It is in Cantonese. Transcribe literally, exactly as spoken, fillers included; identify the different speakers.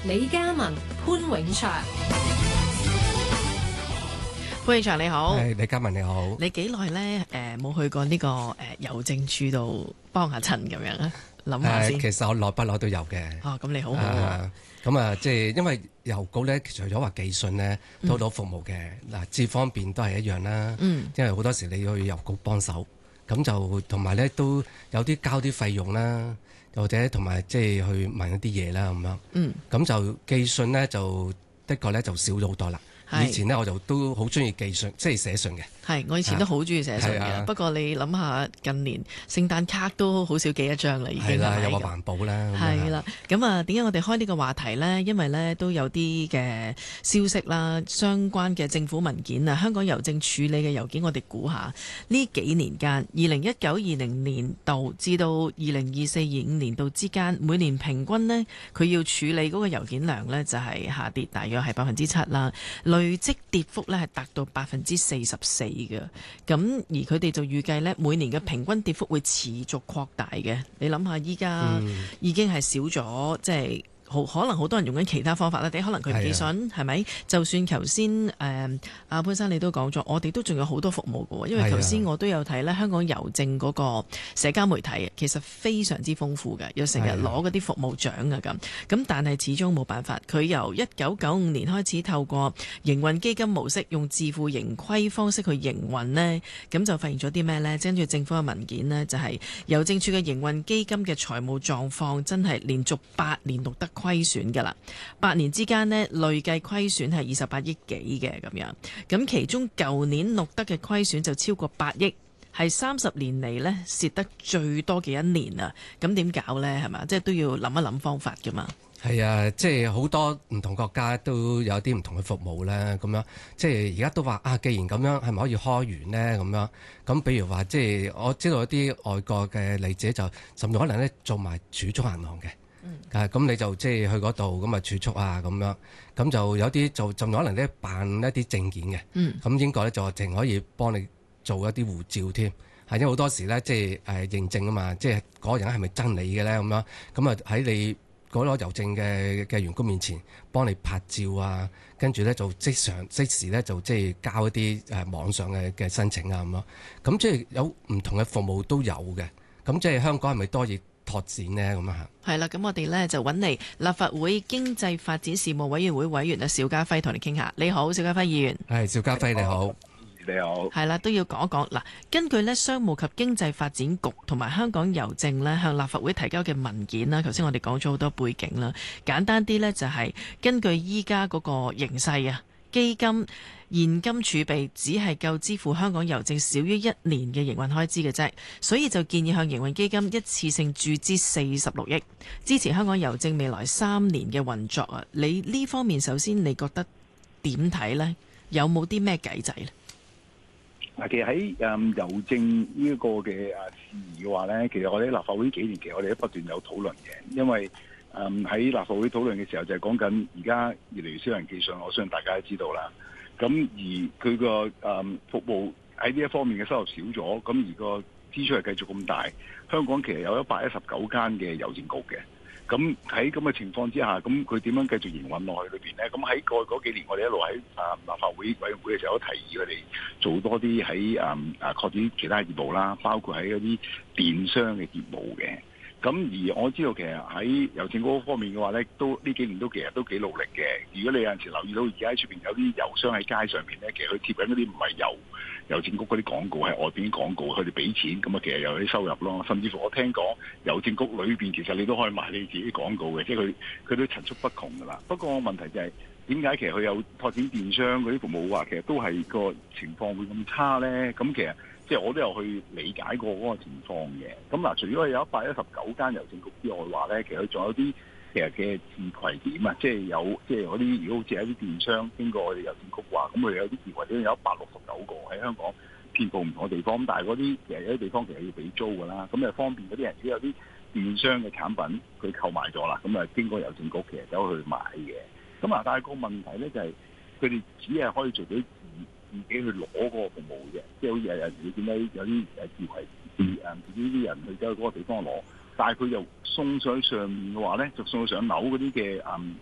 Speaker 1: 李嘉文、潘永祥。
Speaker 2: 潘永祥你好。
Speaker 3: 係，李嘉文你好。
Speaker 2: 你幾耐咧？誒冇去過呢個誒郵政處度幫下襯咁樣啊？諗下先。
Speaker 3: 其實我耐不耐都有嘅。
Speaker 2: 哦，咁你好好啊。
Speaker 3: 咁啊，即係因為郵局咧，除咗話寄信咧，都好多服務嘅。嗱，資方便都係一樣啦。嗯。因為好多時你要去郵局幫手，咁就同埋咧都有啲交啲費用啦，或者同埋即係去問一啲嘢啦咁樣。嗯。咁就寄信咧，就的確咧就少咗好多啦。以前呢，我就都好中意寄信，即係寫信嘅。係，
Speaker 2: 我以前都好中意寫信嘅。啊、不過你諗下，近年聖誕卡都好少寄一張啦，已經係
Speaker 3: 啦，有個環保啦。
Speaker 2: 係啦，咁啊，點解我哋開呢個話題呢？因為呢都有啲嘅消息啦，相關嘅政府文件啊，香港郵政處理嘅郵件，我哋估下呢幾年間，二零一九二零年度至到二零二四二五年度之間，每年平均呢，佢要處理嗰個郵件量呢，就係下跌，大約係百分之七啦。累積跌幅咧係達到百分之四十四嘅，咁而佢哋就預計咧每年嘅平均跌幅會持續擴大嘅。你諗下，依家已經係少咗，即係。好可能好多人用緊其他方法啦，第一可能佢唔寄信係咪？就算頭先誒阿潘生你都講咗，我哋都仲有好多服務嘅喎，因為頭先我都有睇咧香港郵政嗰個社交媒體，其實非常之豐富嘅，又成日攞嗰啲服務獎啊咁。咁但係始終冇辦法，佢由一九九五年開始透過營運基金模式，用自負盈虧方式去營運呢，咁就發現咗啲咩呢？跟住政府嘅文件呢，就係郵政處嘅營運基金嘅財務狀況真係連續八年錄得虧損㗎啦，八年之間呢，累計虧損係二十八億幾嘅咁樣，咁其中舊年錄得嘅虧損就超過八億，係三十年嚟呢蝕得最多嘅一年啊！咁點搞呢？係嘛，即係都要諗一諗方法㗎嘛。
Speaker 3: 係啊，即係好多唔同國家都有啲唔同嘅服務啦，咁樣即係而家都話啊，既然咁樣係咪可以開源呢？咁樣咁，比如話即係我知道有啲外國嘅例子就甚至可能咧做埋儲蓄銀行嘅。嗯，咁你就即係去嗰度咁啊儲蓄啊咁樣，咁就有啲就就可能咧辦一啲證件嘅，嗯，咁英國咧就淨可以幫你做一啲護照添，係因為好多時咧即係誒認證啊嘛，即係嗰個人係咪真你嘅咧咁樣，咁啊喺你嗰個郵政嘅嘅員工面前幫你拍照啊，跟住咧就即常即時咧就即係交一啲誒網上嘅嘅申請啊咁咯，咁即係有唔同嘅服務都有嘅，咁即係香港係咪多嘢拓展呢？咁啊，
Speaker 2: 係啦，咁我哋呢就揾嚟立法會經濟發展事務委員會委員啊邵家輝同你傾下。你好，邵家輝議員。
Speaker 3: 係，邵家輝你好。
Speaker 4: 你好。係
Speaker 2: 啦，都要講一講嗱。根據呢商務及經濟發展局同埋香港郵政呢向立法會提交嘅文件啦，頭先我哋講咗好多背景啦。簡單啲呢，就係根據依家嗰個形勢啊，基金現金儲備只係夠支付香港郵政少於一年嘅營運開支嘅啫，所以就建議向營運基金一次性注資四十六億，支持香港郵政未來三年嘅運作啊！你呢方面首先你覺得點睇呢？有冇啲咩計仔呢？
Speaker 4: 嗱，其實喺誒郵政呢一個嘅啊事宜嘅話咧，其實我哋喺立法會幾年期，我哋都不斷有討論嘅，因為誒喺立法會討論嘅時候就係講緊而家越嚟越少人寄信，我相信大家都知道啦。咁而佢個誒服務喺呢一方面嘅收入少咗，咁而個支出係繼續咁大。香港其實有一百一十九間嘅郵政局嘅，咁喺咁嘅情況之下，咁佢點樣繼續營運落去裏邊咧？咁喺過去嗰幾年，我哋一路喺啊立法會委員會嘅時候都提議佢哋做多啲喺誒啊擴展其他業務啦，包括喺嗰啲電商嘅業務嘅。咁而我知道其實喺郵政嗰方面嘅話咧，都呢幾年都其實都幾努力嘅。如果你有陣時留意到而家喺出邊有啲郵商喺街上邊咧，其實佢貼緊嗰啲唔係郵郵政局嗰啲廣告，係外邊啲廣告，佢哋俾錢，咁啊其實有啲收入咯。甚至乎我聽講郵政局裏邊其實你都可以賣你自己廣告嘅，即係佢佢都層出不窮噶啦。不過問題就係點解其實佢有拓展電商嗰啲服務話，其實都係個情況會咁差咧？咁其實即係我都有去理解過嗰個情況嘅。咁嗱，除咗有一百一十九間郵政局之外話咧，其實佢仲有啲其實嘅自攜點啊，即係有即係嗰啲如果好似喺啲電商經過我哋郵政局話，咁佢哋有啲自攜點有一百六十九個喺香港遍佈唔同嘅地方。咁但係嗰啲其實有啲地方其實要俾租㗎啦，咁就方便嗰啲人如果有啲電商嘅產品佢購買咗啦，咁啊經過郵政局其實走去買嘅。咁啊，但係個問題咧就係佢哋只係可以做到自自己去攞嗰個服務嘅，即係好似有時你見到有啲誒自攜自誒自己啲人去走去嗰個地方攞，但係佢又送上去上面嘅話咧，就送上樓嗰啲嘅誒